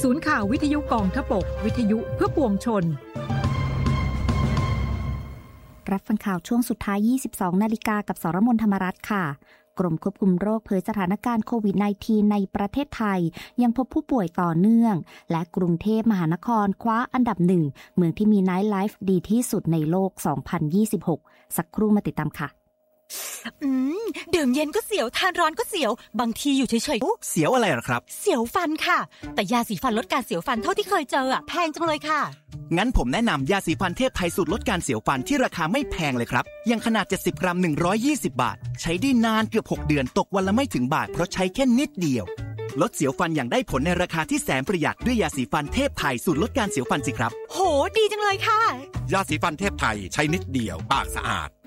ศูนย์ข่าววิทยุกองทพบกวิทยุเพื่อปวงชนรับฟังข่าวช่วงสุดท้าย 22 นาฬิกากับสรมน ธรรมรัตน์ค่ะกรมควบคุมโรคเผยสถานการณ์โควิด -19 ในประเทศไทยยังพบผู้ป่วยต่อเนื่องและกรุงเทพมหานครคว้าอันดับหนึ่งเมืองที่มีไนท์ไลฟ์ดีที่สุดในโลก 2026 สักครู่มาติดตามค่ะดื่มเย็นก็เสียวทานร้อนก็เสียวบางทีอยู่เฉยๆเสียวอะไรหรอครับเสียวฟันค่ะแต่ยาสีฟันลดการเสียวฟันเท่าที่เคยเจอแพงจังเลยค่ะงั้นผมแนะนำยาสีฟันเทพไทยสูตรลดการเสียวฟันที่ราคาไม่แพงเลยครับยังขนาด70กรัม120บาทใช้ได้นานเกือบ6เดือนตกวันละไม่ถึงบาทเพราะใช้แค่นิดเดียวลดเสียวฟันอย่างได้ผลในราคาที่แสนประหยัดด้วยยาสีฟันเทพไทยสูตรลดการเสียวฟันสิครับโหดีจังเลยค่ะยาสีฟันเทพไทยใช้นิดเดียวปากสะอาด